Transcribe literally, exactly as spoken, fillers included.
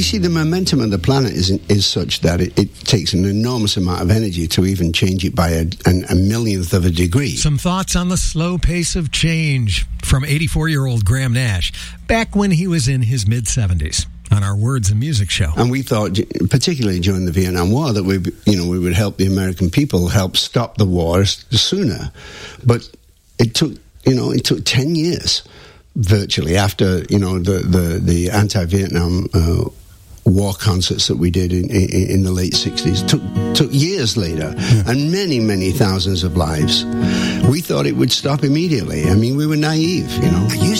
you see, the momentum of the planet is is such that it, it takes an enormous amount of energy to even change it by a, an, a millionth of a degree. Some thoughts on the slow pace of change from eighty-four-year-old Graham Nash, back when he was in his mid-seventies, on our Words and Music show. And we thought, particularly during the Vietnam War, that we, you know, we would help the American people help stop the wars sooner. But it took, you know, it took ten years, virtually, after, you know, the the, the anti-Vietnam uh, war concerts that we did in, in, in the late sixties. Took took years later, yeah. and many, many thousands of lives. We thought it would stop immediately. I mean, we were naive, you know. I used